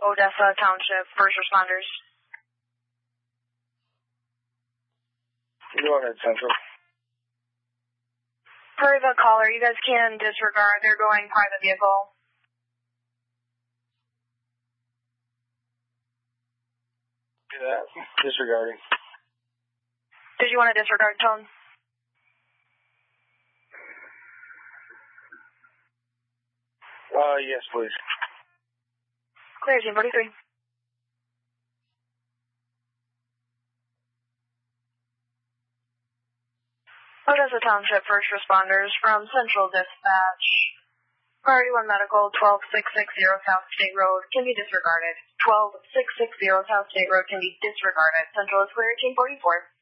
Odessa Township, first responders. Go ahead, Central. Per the caller, you guys can disregard. They're going private vehicle. Do that. Disregarding. Did you want to disregard tone? Yes, please. Clear, team 43. Odessa Township first responders from Central Dispatch. Priority 1 Medical, 12660 South State Road can be disregarded. 12660 South State Road can be disregarded. Central is clear, team 44.